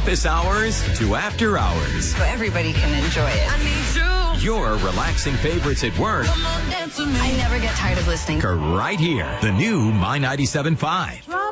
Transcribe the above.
office hours to after hours. So everybody can enjoy it. I need you. Your relaxing favorites at work. Come on, dance with me. I never get tired of listening. Right here. The new My 97.5.